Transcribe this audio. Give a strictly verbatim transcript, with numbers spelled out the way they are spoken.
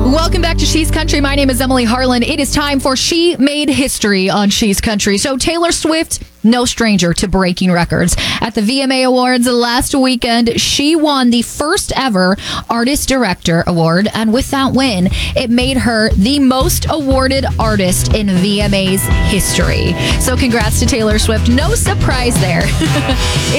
Welcome back to She's Country. My name is Emily Harlan. It is time for She Made History on She's Country. So Taylor Swift, no stranger to breaking records. At the V M A Awards last weekend, she won the first ever Artist Director Award. And with that win, it made her the most awarded artist in V M A's history. So congrats to Taylor Swift. No surprise there.